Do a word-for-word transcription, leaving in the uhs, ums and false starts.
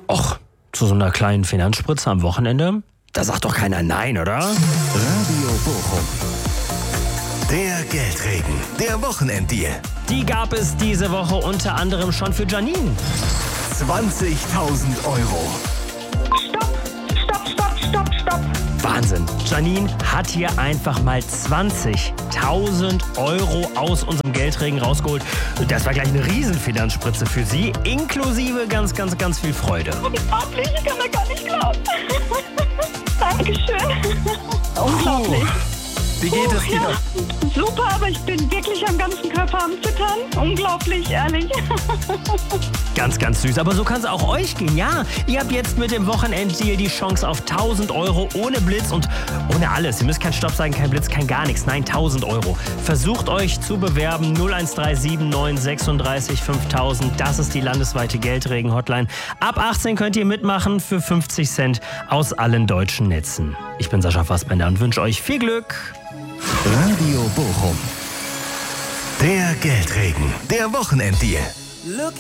Och, zu so einer kleinen Finanzspritze am Wochenende? Da sagt doch keiner Nein, oder? Radio Bochum. Der Geldregen, der Wochenenddeal. Die gab es diese Woche unter anderem schon für Janine. zwanzigtausend Euro. Stopp, stopp, stopp, stopp, stopp. Wahnsinn. Janine hat hier einfach mal zwanzigtausend Euro aus unserem Geldregen rausgeholt. Das war gleich eine Riesenfinanzspritze für sie, inklusive ganz, ganz, ganz viel Freude. Unglaublich, ich kann das gar nicht glauben. Dankeschön. Unglaublich. Wie geht es dir? Ja, super, aber ich bin wirklich am ganzen Körper am Zittern. Unglaublich, ehrlich. Ganz, ganz süß. Aber so kann es auch euch gehen. Ja, ihr habt jetzt mit dem Wochenenddeal die Chance auf tausend Euro ohne Blitz und ohne alles. Ihr müsst kein Stopp sagen, kein Blitz, kein gar nichts. Nein, tausend Euro. Versucht euch zu bewerben. null eins drei sieben neun sechsunddreißig fünftausend. Das ist die landesweite Geldregen-Hotline. Ab achtzehn könnt ihr mitmachen für fünfzig Cent aus allen deutschen Netzen. Ich bin Sascha Fassbender und wünsche euch viel Glück. Radio Bochum. Der Geldregen, der Wochenenddeal. Look